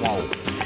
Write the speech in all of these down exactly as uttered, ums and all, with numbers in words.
wow.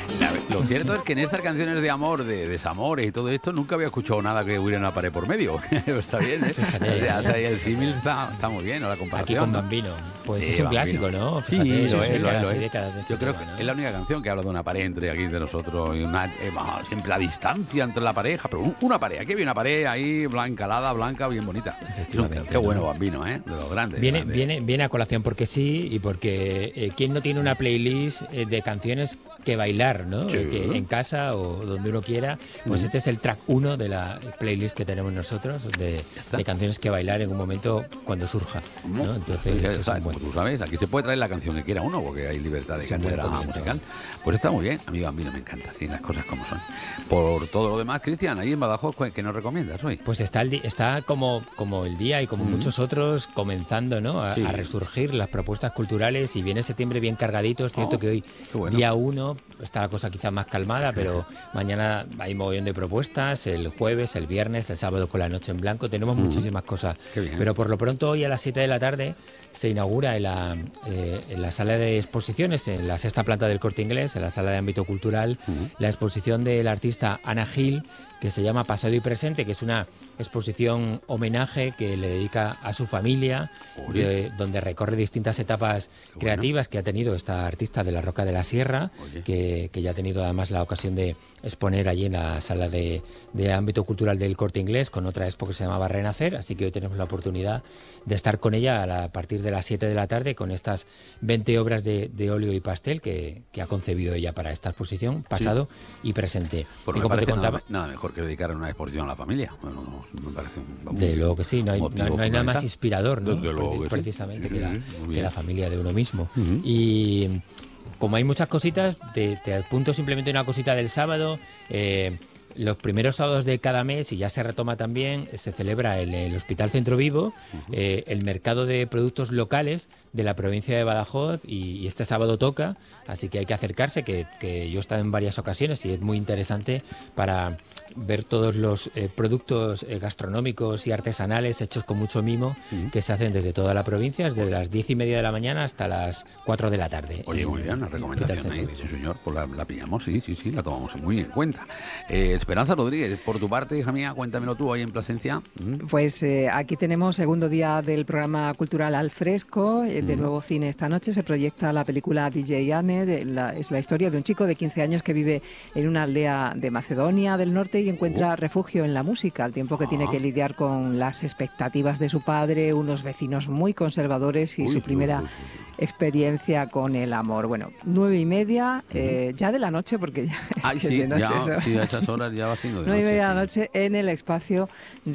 Lo cierto es que en estas canciones de amor, de desamores y todo esto, nunca había escuchado nada que hubiera una pared por medio. Está bien, ¿eh? Fíjate, o sea, ¿eh? o sea, el símil está, está muy bien, ¿no? La comparación. Aquí con ¿no? Bambino. Pues Sí, es un Bambino. clásico, ¿no? Sí, Fíjate, lo es, lo es, décadas lo y es. décadas de este Yo creo tema, que ¿no? es la única canción que habla de una pared entre aquí de nosotros, y una, eh, vamos, siempre la distancia entre la pareja, pero un- una pared, aquí había una pared ahí blanca, calada, blanca, bien bonita. Efectivamente, Qué ¿no? bueno Bambino, ¿eh? De los grandes. Viene, grandes. viene, viene a colación porque sí y porque eh, ¿quién no tiene una playlist eh, de canciones que bailar, ¿no? Sí. Eh, que en casa o donde uno quiera, pues Mm. este es el track uno de la playlist que tenemos nosotros de, está. de canciones que bailar en un momento cuando surja, ¿Cómo? ¿no? Entonces, Ya eso es sabes, un buen- como tú sabes, aquí se puede traer la canción que quiera uno, porque hay libertad de Es un buen cátedra comienzo. musical. Pues está muy bien, a mí Bambino me encanta, sí, las cosas como son. Por todo lo demás, Cristian, ahí en Badajoz, ¿qué nos recomiendas hoy? Pues está, el di- está como, como el día y como Mm. muchos otros comenzando, ¿no? A, Sí. a resurgir las propuestas culturales y viene septiembre bien cargadito. Es cierto Oh, que hoy, qué bueno. día uno, está la cosa quizás más calmada, pero mañana hay mogollón de propuestas, el jueves, el viernes, el sábado con la noche en blanco, tenemos Mm. muchísimas cosas. Qué bien. Pero por lo pronto hoy a las siete de la tarde se inaugura en la, eh, en la sala de exposiciones, en la sexta planta del Corte Inglés, en la sala de ámbito cultural, Ujú. la exposición del artista Ana Gil, que se llama Pasado y Presente, que es una exposición homenaje que le dedica a su familia, Oye. de- donde recorre distintas etapas Qué creativas que ha tenido esta artista de la Roca de la Sierra, Oye. que, que ya ha tenido además la ocasión de exponer allí en la sala de, de ámbito cultural del Corte Inglés con otra expo que se llamaba Renacer, así que hoy tenemos la oportunidad de estar con ella a, la- a partir de las siete de la tarde con estas veinte obras de, de óleo y pastel que, que ha concebido ella para esta exposición, pasado y presente. Porque y me como te parece contaba, nada, nada mejor que dedicar una exposición a la familia. Bueno, no, me parece un, un de luego que sí, no hay, no, motivo no hay nada más fundamental. inspirador, ¿no? Desde luego Preci- que sí. precisamente Sí, que, la, sí, muy que bien. la familia de uno mismo. Ujú. Y como hay muchas cositas, te, te apunto simplemente una cosita del sábado. eh, los primeros sábados de cada mes, y ya se retoma también, se celebra en el Hospital Centro Vivo eh, el mercado de productos locales de la provincia de Badajoz y, y este sábado toca, así que hay que acercarse, que, que yo he estado en varias ocasiones y es muy interesante para ver todos los eh, productos eh, gastronómicos y artesanales hechos con mucho mimo Ujú. que se hacen desde toda la provincia, desde las diez y media de la mañana hasta las cuatro de la tarde. Oye, en muy bien, una Hospital recomendación Centro ahí. Vivo. Sí, señor, pues la, la pillamos, sí, sí, sí, la tomamos muy en cuenta. Eh, Esperanza Rodríguez, por tu parte, hija mía, cuéntamelo tú ahí en Plasencia. ¿Mm? Pues eh, aquí tenemos segundo día del programa cultural Al Fresco, eh, de Mm. nuevo cine esta noche. Se proyecta la película D J Ame, de la- es la historia de un chico de quince años que vive en una aldea de Macedonia del Norte y encuentra refugio en la música, al tiempo que Ah. tiene que lidiar con las expectativas de su padre, unos vecinos muy conservadores y Uy, su uy, primera uy, uy. experiencia con el amor. Bueno, nueve y media, eh, ya de la noche, porque ya Ay, es sí, de noche. ya, eso. sí, a esas horas ya va siendo de Nueve y noche, media de la sí. noche en el espacio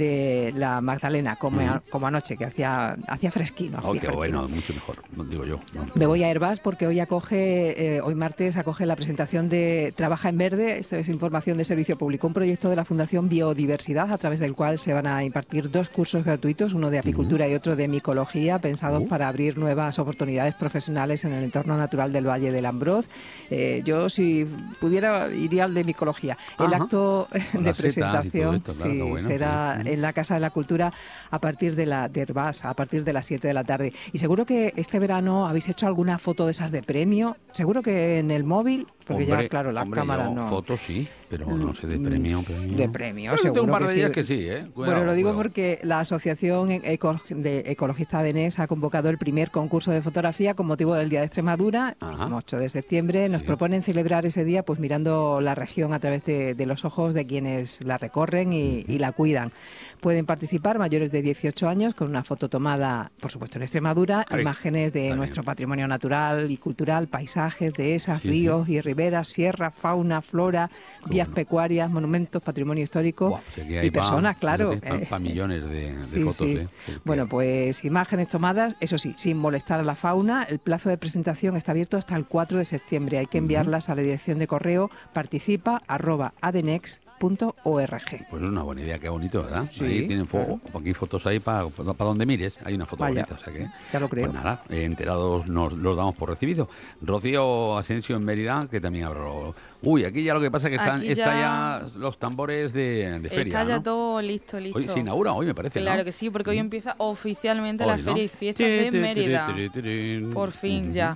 de la Magdalena, como, Ujú. como anoche, que hacía, hacía fresquino. Oh, hacía qué fresquino. bueno, mucho mejor, no digo yo. ¿no? Me voy a Herbás porque hoy acoge, eh, hoy martes acoge la presentación de Trabaja en Verde, esto es información de servicio público, un proyecto de la Fundación Biodiversidad a través del cual se van a impartir dos cursos gratuitos, uno de apicultura y otro de micología, pensados Uh. para abrir nuevas oportunidades profesionales en el entorno natural del Valle del Ambroz. Eh, yo, si pudiera, iría al de micología. El Ajá. acto Con de las setas y todo presentación esto, claro, sí, qué bueno, será sí. en la Casa de la Cultura a partir de la de Herbás, a partir de las siete de la tarde. Y seguro que este verano habéis hecho alguna foto de esas de premio, seguro que en el móvil, porque Hombre, ya, claro, la hombre, cámara yo no... Fotos sí, pero no sé, de premio, premio. De premio, Bueno, seguro un par que de sí. días que sí, ¿eh? Cuidado, Bueno, lo digo cuidado. porque la Asociación Eco- de Ecologista de Enés ha convocado el primer concurso de fotografía con motivo del Día de Extremadura, Ajá. el ocho de septiembre. Nos Sí. proponen celebrar ese día pues mirando la región a través de, de los ojos de quienes la recorren y, y la cuidan. Pueden participar mayores de dieciocho años con una foto tomada, por supuesto, en Extremadura, Ay, imágenes de está nuestro bien. patrimonio natural y cultural, paisajes, dehesas, Sí, ríos y riberas, sierra, fauna, flora, Qué vías bueno. pecuarias, monumentos, patrimonio histórico Buah, o sea que hay y personas, pa- claro. Para eh, millones de, de Sí, fotos, sí. ¿eh? Porque- Bueno, pues imágenes tomadas, eso sí, sin molestar a la fauna. El plazo de presentación está abierto hasta el cuatro de septiembre. Hay que enviarlas a la dirección de correo participa arroba adenex punto org. Pues es una buena idea, qué bonito, ¿verdad? Sí, ahí tienen fo- aquí fotos ahí para donde mires, hay una foto Vaya, bonita, o sea que... ya lo creo. Pues nada, eh, enterados nos los damos por recibido. Rocío Asensio en Mérida, que también habrá... Uy, aquí ya lo que pasa es que están Aquí está ya- ya los tambores de, de feria, Está ya ¿no? todo listo, listo. Hoy se inaugura, hoy me parece, Claro ¿no? que sí, porque hoy Mm. empieza oficialmente Hoy, la ¿no? Feria y Fiestas de Ti, ti, ti, Mérida. ti, ti, ti. Por fin, Ujú. ya.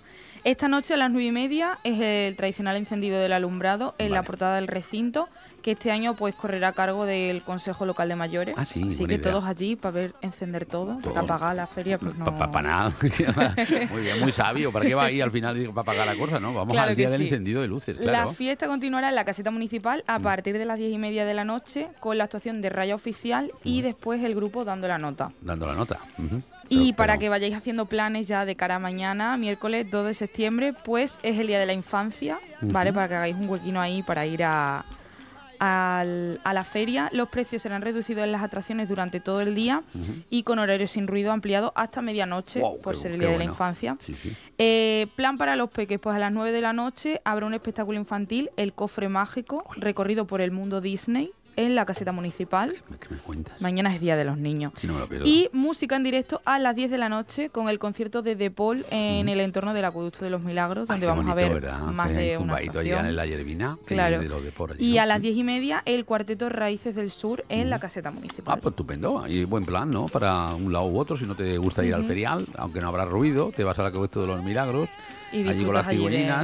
Esta noche a las nueve y media es el tradicional encendido del alumbrado en Vale. la portada del recinto, que este año pues correrá a cargo del Consejo Local de Mayores. Ah, sí, Así buena que idea. todos allí para ver encender todo, porque apagar la feria pues no... Para nada. Muy bien, muy sabio. ¿Para qué va ahí al final para pagar la cosa, no? Vamos Claro al que día del sí. encendido de luces, La claro. fiesta continuará en la caseta municipal a partir de las diez y media de la noche con la actuación de Raya Oficial y después el grupo dando la nota. Dando la nota. Ujú. Y Pero- para pero- que vayáis haciendo planes ya de cara a mañana, miércoles dos de septiembre, pues es el Día de la Infancia, ¿vale? Ujú. Para que hagáis un huequino ahí para ir a, al- a la feria. Los precios serán reducidos en las atracciones durante todo el día y con horario sin ruido ampliado hasta medianoche, Guau, por qué- ser el qué Día de la bueno. Infancia. Sí, sí. Eh, plan para los peques, pues a las nueve de la noche habrá un espectáculo infantil, El Cofre Mágico, recorrido por el mundo Disney en la caseta municipal. ¿Qué me cuentas? Mañana es Día de los Niños. Si no me lo pierdo. Y música en directo a las diez de la noche con el concierto de De Paul en el entorno del Acueducto de los Milagros, Ay, donde qué vamos bonito, a ver ¿verdad? más Que hay de una tumbadito allá actuación. en la Yervina, que Claro. de los de por allí, Y ¿no? a las diez y media el cuarteto Raíces del Sur en la caseta municipal. Ah, pues estupendo. Y buen plan, ¿no? Para un lado u otro, si no te gusta ir al ferial, aunque no habrá ruido, te vas a la Acueducto de los Milagros, Y allí con disfrutas las allí de- cigüeñinas.